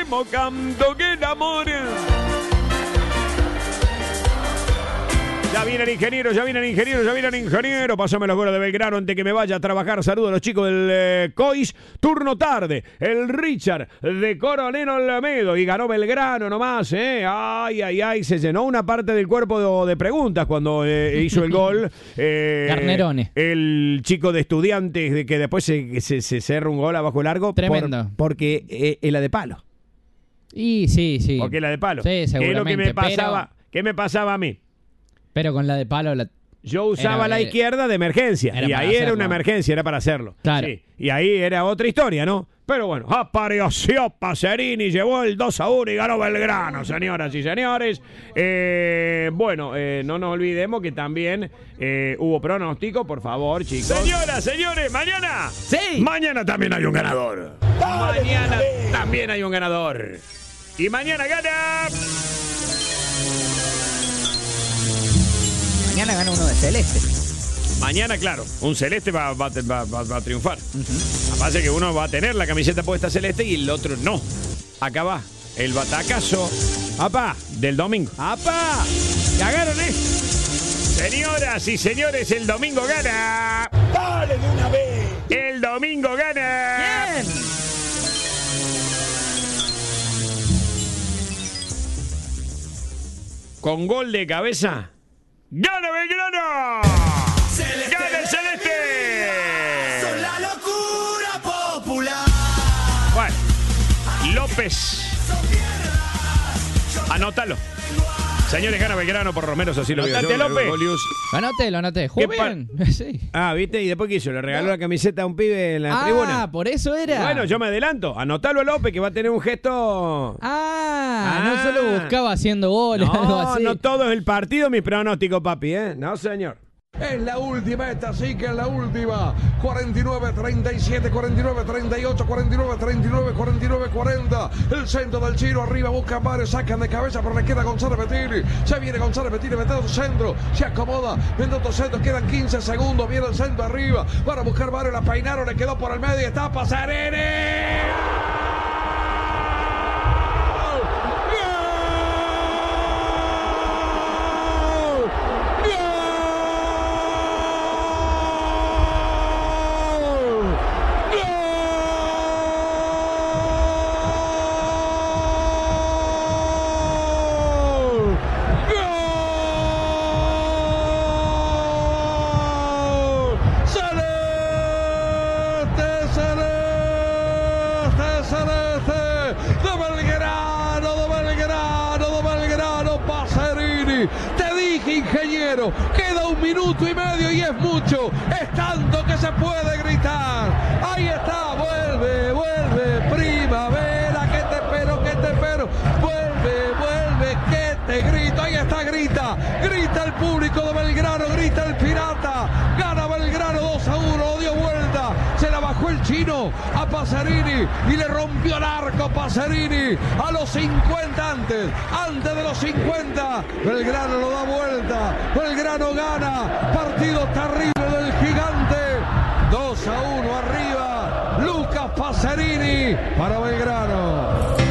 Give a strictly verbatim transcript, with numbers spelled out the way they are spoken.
último canto que enamora. Ya viene el ingeniero, ya viene el ingeniero, ya viene el ingeniero. Pásame los goles de Belgrano antes que me vaya a trabajar. Saludos a los chicos del eh, Cois. Turno tarde. El Richard de Coronel Olmedo. Y ganó Belgrano nomás, ¿eh? Ay, ay, ay. Se llenó una parte del cuerpo de, de preguntas cuando eh, hizo el gol. Eh, Carnerone. El chico de Estudiantes de que después se, se, se cerra un gol abajo el largo. Tremendo. Por, porque eh, es la de palo. Y sí, sí. Porque es la de palo. Sí, seguramente. ¿Qué es lo que me pasaba? Pero, ¿Qué me pasaba a mí? pero con la de palo... La... Yo usaba Era, la era, izquierda de emergencia. era Y para ahí era hacerlo. una emergencia, era para hacerlo. Claro. Sí. Y ahí era otra historia, ¿no? Pero bueno, apareció Pacerini, llevó el dos a uno y ganó Belgrano, señoras y señores. Eh, bueno, eh, no nos olvidemos que también eh, hubo pronóstico, por favor, chicos. Señoras, señores, mañana. Sí. Mañana también hay un ganador. Mañana también hay un ganador. Y mañana gana... Mañana gana uno de celeste. Mañana, claro, un celeste va, va, va, va, va a triunfar. Uh-huh. Pasa que uno va a tener la camiseta puesta celeste y el otro no. Acá va el batacazo, apá, del domingo. ¡Apá! ¡Cagaron, eh! Señoras y señores, el domingo gana. ¡Dale de una vez! El domingo gana. ¡Bien! Con gol de cabeza. ¡Gana Belgrano! Celeste, ¡Gana el Celeste! Son la locura popular. Bueno, López. Anótalo. Señores, gana Belgrano por Romero, así lo veo yo. Anotate, López. Golius. Anoté, lo anoté. ¿Qué Jugó bien. Sí. Ah, ¿viste? ¿Y después qué hizo? ¿Le regaló la camiseta a un pibe en la Ah, tribuna? por eso era. Bueno, yo me adelanto. Anotalo a López, que va a tener un gesto... Ah, Ah. no solo buscaba haciendo goles, algo No, así. no todo es el partido, mi pronóstico, papi, ¿eh? No, señor. Es la última, esta sí que es la última. cuarenta y nueve treinta y siete, cuarenta y nueve treinta y ocho, cuarenta y nueve treinta y nueve, cuarenta y nueve cuarenta. El centro del Chino arriba, busca Mario, sacan de cabeza, pero le queda González Bettini. Se viene González Bettini, mete otro centro, se acomoda, mete otro centro, quedan quince segundos, viene el centro arriba. Para buscar Mario, la peinaron, le quedó por el medio y está Pacerini. Te dije, ingeniero, queda un minuto y medio y es mucho, es tanto que se puede gritar. Ahí está, vuelve, vuelve, primavera, que te espero, que te espero, vuelve, vuelve, que te grito, ahí está, grita, grita el público de Belgrano, grita el Pirata, gana Belgrano dos a uno, dio vuelta, se la bajó el Chino a Pacerini y le rompió el arco Pacerini a los cincuenta antes, antes de los cincuenta, Belgrano lo da vuelta, Belgrano gana, partido terrible del gigante, dos a uno arriba, Lucas Pacerini para Belgrano.